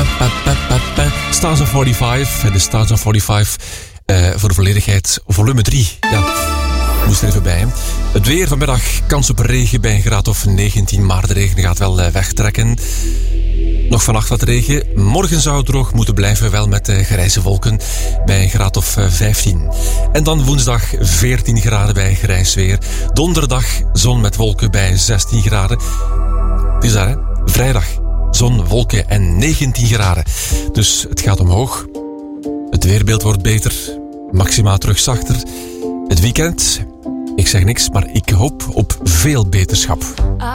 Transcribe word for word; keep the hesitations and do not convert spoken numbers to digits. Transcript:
Stars of vijfenveertig. De Stars of vijfenveertig. Uh, voor de volledigheid. Volume drie. Ja. Moest er even bij. Hè. Het weer vanmiddag. Kans op regen bij een graad of negentien. Maar de regen gaat wel uh, wegtrekken. Nog vannacht wat regen. Morgen zou het droog moeten blijven. Wel met uh, grijze wolken. Bij een graad of uh, vijftien. En dan woensdag veertien graden bij grijs weer. Donderdag zon met wolken bij zestien graden. Het is daar, hè. Vrijdag zon, wolken en negentien graden. Dus het gaat omhoog. Het weerbeeld wordt beter. Maxima terug zachter. Het weekend, ik zeg niks, maar ik hoop op veel beterschap.